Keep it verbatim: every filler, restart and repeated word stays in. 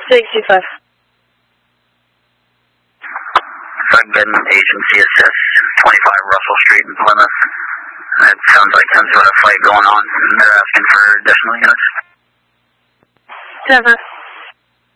six two five. Doug Benton, Agent C S S, twenty-five Russell Street in Plymouth. And it sounds like tons of a fight going on, and they're asking for additional units. Denver.